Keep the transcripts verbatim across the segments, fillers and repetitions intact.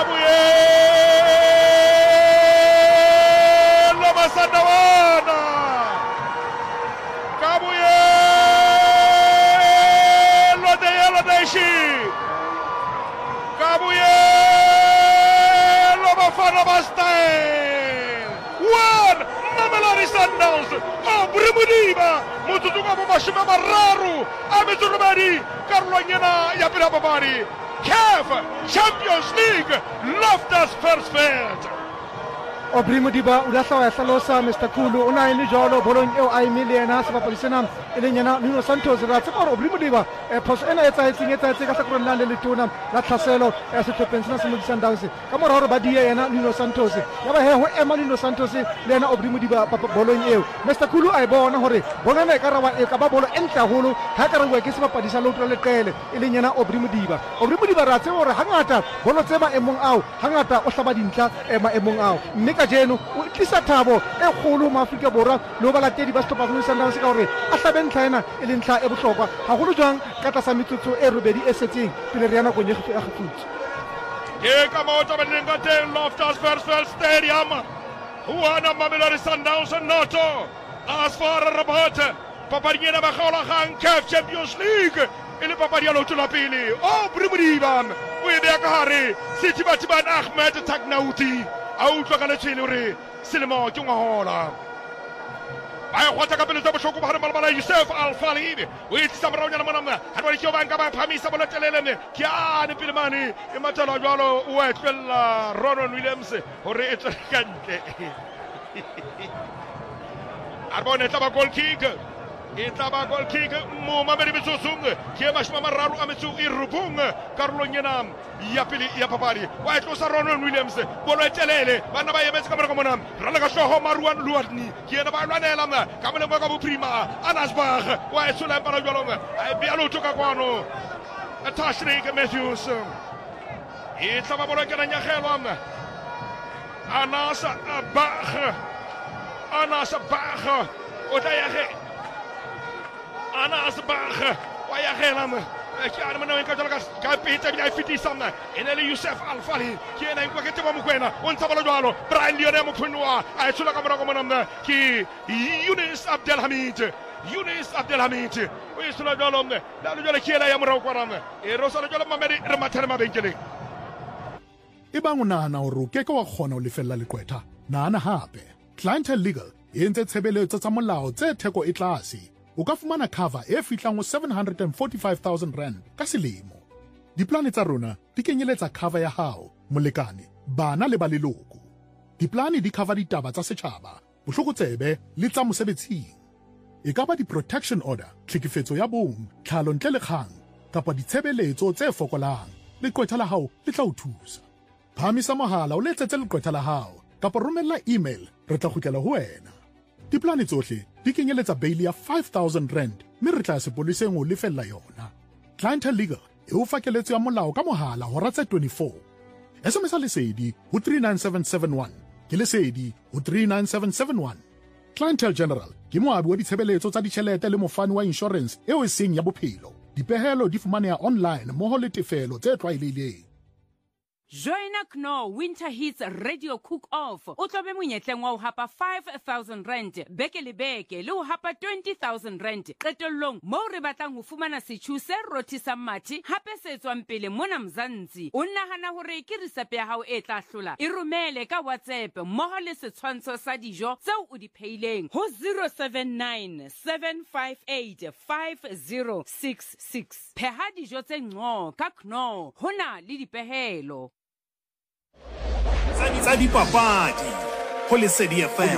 Kabuyelo Masandawana Kabuyelo the Yellow Nation Kabuyelo Bafana Bastain one Mamelodi Sundowns Aubrey Mudiba Mututuka Mashima Mararu Amizurumari Carolina Yapira Babari C A F Champions League Loftus Versfeld Aubrey Mudiba Udasa Salosa Mister Kulu Una ini jolo bolong eo ai miliena sebab polisenam Elinyana Nuno Santos ratsa or Aubrey Mudiba e pos ena etsa etsinga etsa etsa ka sakron lande lituna la tlhaselo e se topensna se modisa Sundowns ka mora hore ba dia yena Nuno Santos ya ba he ho ema Nuno Santos le yena Aubrey Mudiba bolong eo Mister Kulu ai bona hore bona ka rawa e ka ba bolo entla holo ha ka rawa ke se bapadisa lo tlo le qele elinyana Aubrey Mudiba Aubrey Mudiba ratsa hore hangata bolo tsema emong ao hangata o hlaba dintla ema emong ao mme ka jeno o tlisa thabo e kgolo mo Afrika Borwa lo ba latedi ba stopa go Sundowns ka hore a hlabeng tlhaena e le ntla e bohlokwa ha go jwang ka tlasa metsotso e robedi e setseng pele re yana go nye a gafutse ke ka mo tsa benenga teng Loftus Versfeld Stadium Juana Mamelodi Sundowns Noto as far about papariena ba kgola gang C A F Champions League ile papadi ya loto la pele Aubrey Mudiba o e bea ka hare Sithibathiban Ahmed Tagnauti a utlwa ka letshele hore selemo ke ngwahola ba go tsa ka pele tsa bohloko ba hare malabala Yusuf Al-Falid o itsisa moraonyana mona ha ba ke ba nka ba phamisa bola telelene ke a ne pele mane e matala jwalo o a tlella Ronan Williams hore e tswe ka ntle arbone tla ba goal kick e tla ba goal kick mo mamedi bitsosung ke mashima mararo a metso e rubung karolonyana ya pele ya papadi wa tlosa Ronan Williams bolo e telele bana ba yemetse ka morego mona rala ka hloho Marouane Louadni ke ena ba lwanela mna ka mole mo ka boprima Anasbach wa etsola para jwalong a be a lo toka kwano Tashrik Matthews e tla ba bolo ke nanya gelwa mna Anasbach Anasbach o tla ya ge Anasbach wa ya gela mna ke a mona ka tsala ka pita bi a fitisa mna ene le Yusuf Al-Falid ke ena ngwa ke teba mokwena o ntsa bolo jwalo Brian Lionel Mophenwa a etsola ka mora go mona mna ke Younes Abdelhamid Younes Abdelhamid o etsola jwalo mna la lo jwalo ke ela ya mora go rama e rosala jwalo mamedi re mathele mabenkeleng e bang o nahana hore o keke wa kgona ho lefella leqwetha nahana hape Clientele Legal e entse tshebeletso tsa molao tse theko e tlase o ka fumana cover e fihlang ho seven hundred forty-five thousand rand ka selemo diplane tsa rona di kenyeletsa cover ya hao molekane bana le ba leloko diplane di cover ditaba tsa setjhaba bohlokotsebe le tsa mosebetsing e ka ba di-protection order tlhekefetso ya bong tlhalo ntle le kgang kapa ditshebeletso tse fokolang leqwetha la hao le tla o thusa phamisa mohala o letsetse leqwetha la hao kapa romella email re tla kgutlela ho wena diplane tsohle di kenyeletsa bail ya five thousand rand mme re tla sepoleseng o lefella yona Clientele Legal e o fa keletso ya molao ka mohala hora tse twenty-four S M S lesedi ho three nine seven seven one ke lesedi ho three nine seven seven one Clientele General ke moabi wa ditshebeletso tsa ditjhelete le mofani wa insurance eo e seng ya bophelo dipehelo di fumaneha online moho le tefelo tse tlwaelehileng Joina Kno Winter Hits Radio Cook Off o tlobe monyetleng wa ho hapa five thousand rand beke le beke le ho hapa twenty thousand rand qetellong moo re batlang ho fumana setjhu se rothisang mathe hape se tswang pele mona Mzansi o nahana hore ke risepe ya hao e tla hlola e romele ka WhatsApp mmoho le setshwantsho sa dijo tseo o di pheileng ho zero seven nine seven five eight five zero six six pheha dijo tse ngco ka Kno hona le dipehelo tsa dipapadi ho Lesedi F M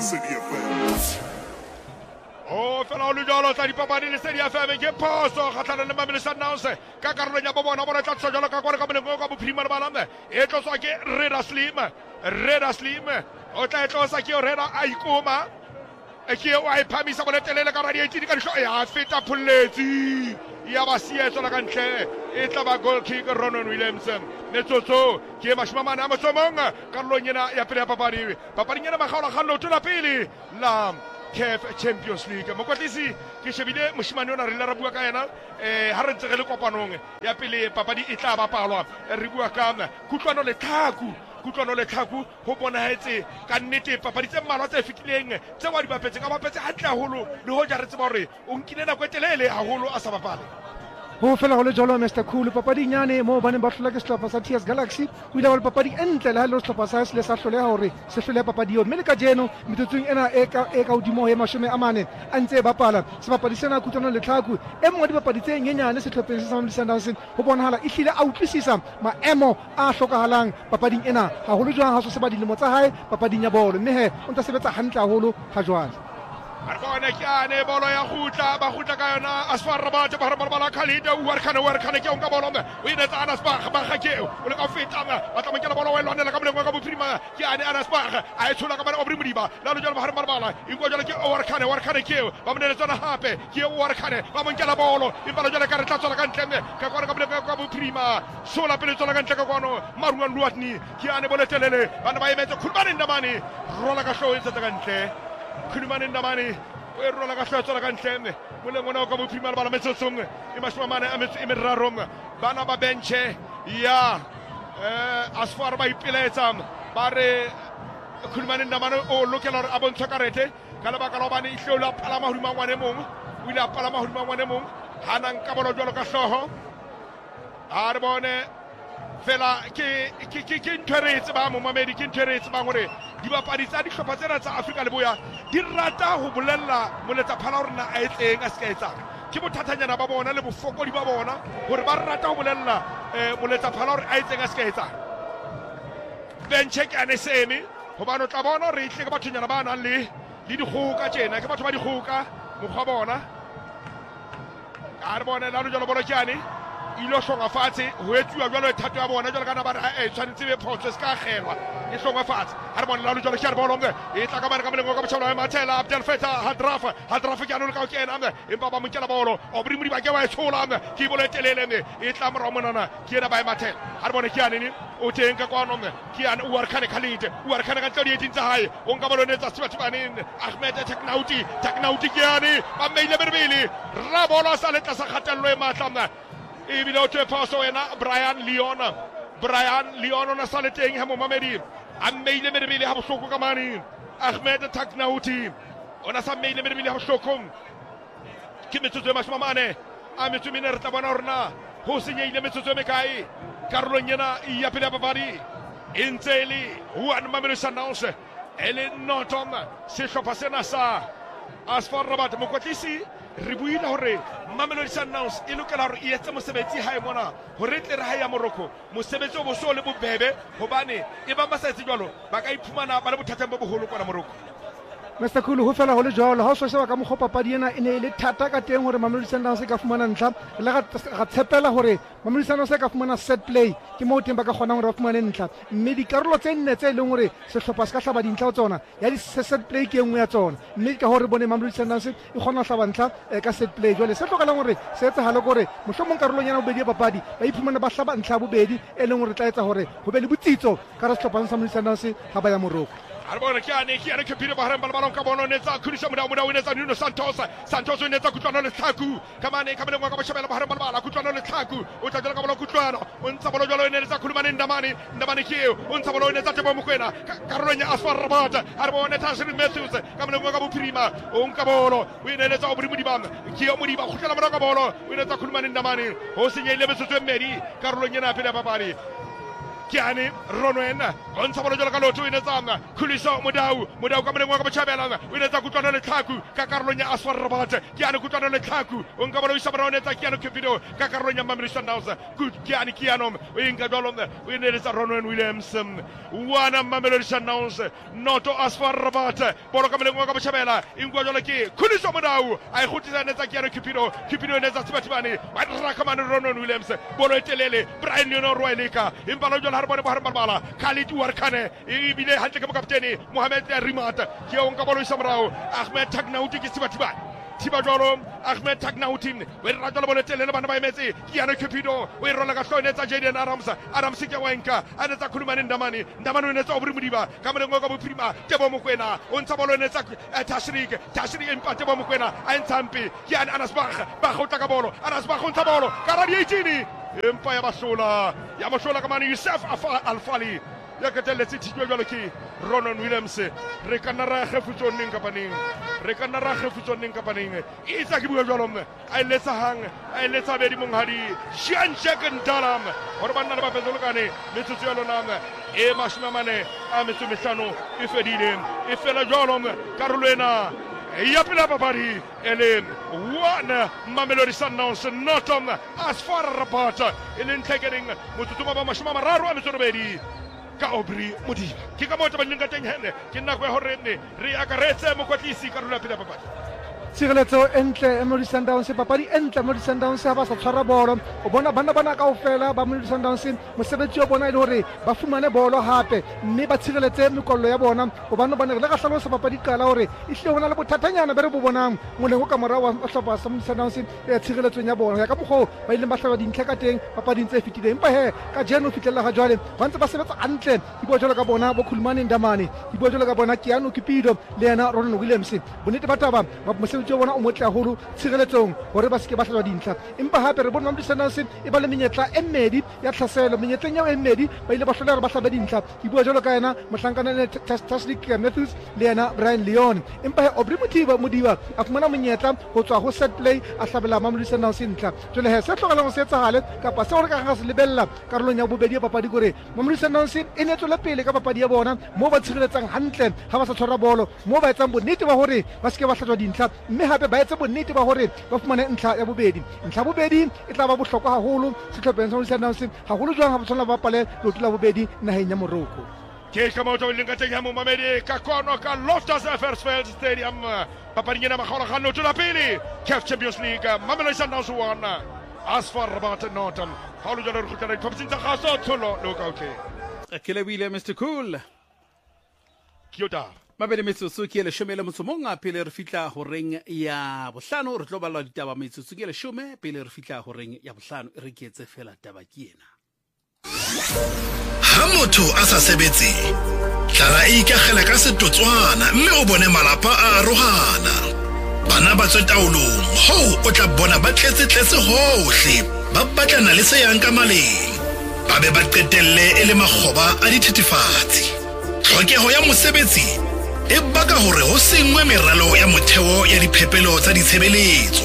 o fela o le jalo tsa dipapadi Lesedi F M ke poso kgatlana le Mamelodi Sundowns ka karolo ya bona bona tla tswa jalo ka kware ka moneng ka bophirima le balame e tloswa ke Reda Slim Reda Slim o tla tloswa ke Reda Aikoma e ke o a iphamisa bona telele ka radiating ka dihlo ya feta pholletsi ya ba sietso la kantle e tla ba goal kick Ronan Williams metsotso ke mashimamane a motsomong karolong ena ya pele ya papadi papadi ena ba kgaola kgallo tla pele la C A F Champions League. Mokotlisi ke shebile moshimane ona re la ra bua ka yena eh ha re ntse re le kopanong ya pele papadi e tla bapalwa re bua ka kutlwano le tlhaku kutlwano le tlhaku ho bonaetse ka nnete papadi tse mmalwa tse fitileng tse wa di bapetse ka bapetse hantle haholo le ho ja re tseba hore o nkile nako e telele haholo a sa bapale ho fela go le jalo Mister Khulu papadi nyane mo baneng ba hlola ke sehlopha sa T S Galaxy o ile wa papadi entle le ha le sehlopha sa se le sa hloleha hore se hlole papadi yo mme le ka jeno metsotsong ena e ka e ka hodimo he mashome a mane a ntse bapala se papadi sena kutlwano le tlhaku e mongwe di papadi tse nyenyane sehlopheng se sa Mamelodi Sundowns ho bonahala e hlile a utlwisisa maemo a hlokahalang papading ena haholo jwang ha so se ba dilemo tsa hae papading ya bolo mme he o ntse sebetsa hantle haholo ha jwale Arbona kiane bolo ya khutla ba khutla ka yona Asfar Rabat ba hara bala Khalid u warkhana warkhana ke onka bolo o ina tsa Anas Bakh ba khake o le ka fetanga ba tla mokela bolo wa lwana ka boleng ka bophirima kiane Anas Bakh a e tshola ka bana Obri Modiba la lo jalo ba hara bala ingo jalo ke warkhana warkhana ke ba mone tsona hape ke o warkhana ba mokela bolo e balo jalo ka re tla tshola ka ntleme ka kwana ka boleng ka bophirima sola pele tshola ka ntle ka kwano Maruan Luatni kiane bolo telele bana ba emetse khulmane ndamani rola ka hlo e tsa ka ntle Khulumane ndamani o e rola ka hlotsela ka ntleme mo le ngwana ka bophirima le bana metsotsong e mashomane a metso e merarong bana ba benche ya eh Asfar ba ipiletsa ba re Khulumane ndamani o lokela re a bontsha karete ka le baka la bana e hlola pala mahuduma ngwane mong o ile a pala mahuduma ngwane mong hana nka bolo jwalo ka hloho a re bone fela ke ke ke ke ntweretse ba mo mamedi ke ntweretse ba gore di bapadi tsa dihlopha tsena tsa Afrika le boya di rata ho bolella moletsa phala hore na a etseng a ska etsa ke bothathanyana ba bona le bofokodi ba bona hore ba rata ho bolella eh moletsa phala hore a etseng a ska etsa benche ke ane semi ho bana tla bona re itle ka bathunyana ba nang le le dikgoka tjena ke batho ba dikgoka mokgwa bona a re bona la lo jalo bona kyane ilo hlonga fatshe ho etsuwa jwalo thato ya bona jwalo kana ba e tshwanetse be photso se ka kgelwa e hlonga fatshe ha re bona la lo jwalo ke re bolo mbe e tla ka ba ka molengo ka botshola ya Mathela Abdel Feta Hadrafa Hadrafa ke ano le ka o kena mbe empa ba monkela bolo Obri Modiba ke wa e tshola mbe ke bolo e telele mbe e tla mora monana ke ena ba e Mathela ha re bona ke ane ni o teng ka kwano mbe ke ane o arkhane Khalid o arkhane ka tlodi e tintsa hae o nka bolo ne tsa sibatibane Ahmed Teknauti Teknauti ke ane ba meile berbele ra bola sa letla sa khatello e matla mbe e bile o twe paso ena Brian Leon Brian Leon ona sa le teng ha mo mamedi a meile merebele ha bohloko ka mane Ahmed Teknauti ona sa meile merebele ha bohloko ke metsotso e mashomane a metso mene re tla bona rona ho senyeile metsotso e mekae karolong ena ya pele ya papadi e ntse e le one Mamelodi Sundowns e le notom sehlopha sena sa Asfar Rabat mokotlisi re buile hore Mamelodi Sundowns e lokela hore e etse mosebetsi hae mona hore tle re ha ya Morocco mosebetsi o boso le bobebe hobane e ba ba sa etse jwalo ba ka iphumana ba le bothateng bo boholo kwa Morocco Mister Khulu ho fela ho le jwalo ha o so sheba ka mokgwa papadi ena e ne le thata ka teng hore Mamelodi Sundowns e ka fumana ntlha le ga tshepela hore Mamelodi Sundowns e ka fumana set play ke mo teng ba ka kgona hore ba fumane ntlha mme dikarolo tse nne tse leng hore sehlopha se ka hlaba dintlha tsona ya di set play ke engwe ya tsona mme ka hore bone Mamelodi Sundowns e kgona ho hlaba ntlha ka set play jwale se hlokalang hore se etse halo gore mohlomong karolong yana bobedi ya papadi ba iphumana ba hlaba ntlha bobedi e leng hore tla etsa hore ho be le botsitso ka re sehlopha sa Mamelodi Sundowns ha ba ya Morocco Arbona kiane kiane ke pire ba hara balon ka bono ne tsa khulisa muda muda wena tsa Nuno Santos Santos ne tsa kutlwana le tlhaku kamane ka mele ngwa ka bashebela ba hara balbala kutlwana le tlhaku o tla ka bolo kutlwana o ntsa bolo jalo ne tsa khulumane ndamane ndamane ke o ntsa bolo ne tsa tebo mokwena karolonya Asfar Rabat arbona Tasri Matthews ka mele ngwa ka bophirima o nka bolo o ne le tsa Obri Modiba ke o Modiba khutlela mora ka bolo o ne tsa khulumane ndamane ho senyele betsetso mmedi karolonya na pele papadi Kiane Ronwen on sa bolo jalo ka loto ine tsanga Khuliso Modau Modau ka moleng wa ka botjhabela ine tsa kutlwana le tlhaku ka karolonya Asfar Rabat Kiane kutlwana le tlhaku o nka bolo isa barone tsa Kiane Kepido ka karolonya Mamelodi Sundowns good Kiane Kianom o inga jalo ine le tsa Ronwen Williams wana Mamelodi Sundowns noto Asfar Rabat bolo ka moleng wa ka botjhabela ingwa jalo ke Khuliso Modau ai khutisa ne tsa Kiane Kepido Kepido ne tsa Sibatibane wa ra ka mane Ronwen Williams bolo etelele Brian Leonor Roelika impalo jalo harbone bahar balbala Khalid Warkhane e bile hantle ke kapteni Mohamed Rimat ke o nka bolo isa morao Ahmed Teknauti ke Sibatibane thiba jwalo Ahmed Tagnautin we rata le boletele le bana ba emetse ke yana Cupido we rola ka hlone tsa Jaden Adams Adams ke wenka ana tsa khulumane Ndamani Ndamani ne tsa Obri Modiba ka molengo ka bophirima Tebo Mokoena o ntsa bolo ne tsa Tashrik Tashrik empa Tebo Mokoena a ntsampi ke ana Anas Bach ba khotla ka bolo Anas Bach o ntsa bolo ka ra di eighteen empa ya basola ya basola ka mani Yusuf Alfali ya ka telletse thitwe jwalo ke Ronan Williams re kana ra khefutso ning ka paning re kana ra khefutso ning ka paning itsa ke bua jwalo a letsa hang a letsa be di monghadi Jean Jacques Ndalam hore banna ba pezolokane metsotso ya lona e mashimamane a metso mehlano e fedile e fela jwalo karolo ena ya pela babari ele one Mamelodi Sundowns notom as far Rabat ele ntlekering motutuma ba mashima mararo a metso robedi ka Obri Modiba ke ka motho ba nka teng hene ke nna go hore ne re akaretse mokwatlisi ka rula pele papadi tshireletso entle Mamelodi Sundowns papadi entle Mamelodi Sundowns ha ba sa tshwara bolo o bona bana bana kaofela ba Mamelodi Sundowns mosebetsi o bona ile hore ba fumane bolo hape mme ba tshireletse mekollo ya bona o bana bana le ka hlalosa papadi kala hore e hle hona le bothatanyana be re bo bonang moleng o ka mora wa hlapa sa Mamelodi Sundowns e tshireletso ya bona ya ka mogho ba ile ba hlaba dintlha ka teng papading tse fitile empa he ka jeno fitlela ga jwale ba ntse ba sebetsa antle di bua jwalo ka bona bo Khulumane Ndamani di bua jwalo ka bona Keanu Cupido le yena Ronan Williams bonete ba taba mosebetsi o bona o motle haholo tshireletsong hore ba seke ba hlwa dintlha empa hape re bona Mamelodi Sundowns e ba le menyetla e mmedi ya tlhaselo menyetleng ya e mmedi ba ile ba hlola re ba hlaba dintlha di bua jwalo ka yena mohlankana le Tashrik Matthews le yena Brian Leon empa he Obri Modiba Modiba a fumana monyetla ho tswa ho set play a hlabela Mamelodi Sundowns ntlha jole he se hlokalang se etsahale kapa se hore ka ga se lebella karolong ya bobedi ya papadi gore Mamelodi Sundowns e ne tswela pele ka papadi ya bona mo ba tshireletsang hantle ha ba sa tshwara bolo mo ba etsang bonnete ba hore ba seke ba hlajwa dintlha mme hape ba etse bonnete ba hore ba fumane ntlha ya bobedi ntlha bobedi e tla ba bohlokwa haholo sehlopheng sa Mamelodi Sundowns haholo jwang ha ba tshwana ba pale lotu la bobedi naheng ya Morocco ke ka motho le nka teng ha mo Mamedi ka kono ka Loftus Versfeld Stadium papading ena makgola ga lotu la pele C A F Champions League Mamelodi Sundowns one Asfar Rabat Northam halo jalo re khutla diphaposing tsa gaso tsholo lo ka utlwe ke lebile Mister Cool Kyoda mabedi metsotso ke le shomela motsomong a pele re fitla ho reng ya bohlano re tlo balla ditaba metsotso ke le shome pele re fitla ho reng ya bohlano re ke etse fela taba ke ena ha motho a sa sebetse tlala e ikagela ka setotswana mme o bone malapa a rohana bana ba tswe taolong ho o tla bona ba tletse tletse hohle ba batlana le se yang ka maleng ba be ba qetelle e le makgoba a dithethefatsi tlhokeho ya mosebetsi e baka hore ho sengwe meralo ya motheo ya diphepelo tsa ditshebeletso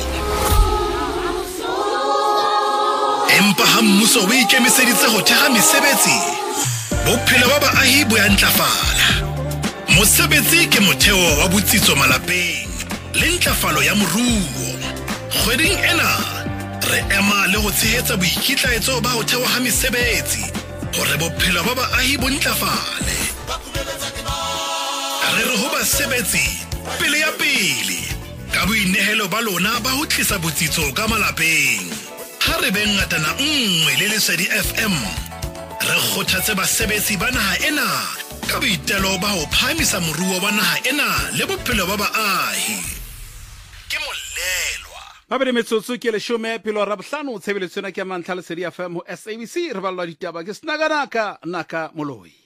empa ha mmuso o ikemiseditse ho theha mesebetsi bophelo ba baahi bo ya ntlafala mosebetsi ke motheo wa botsitso malapeng le ntlafalo ya moruo kgweding ena re ema le ho tshehetsa boikitlaetso ba ho thewa ha mesebetsi hore bophelo ba baahi bo ntlafale re re ho basebetsi pele ya pele ka boinehelo ba lona ba ho tlisa botsitso ka malapeng ha re be ngatana nngwe le Lesedi F M re kgothatse basebetsi ba naha ena ka boitelo ba ho phamisa moruo wa naha ena le bophelo ba baahi ke molelwa mabedi metsotso ke le shome pelo ra bohlano tshebeletso ena ke mantla Lesedi F M ho S A B C re balla ditaba ke snaga naka naka moloi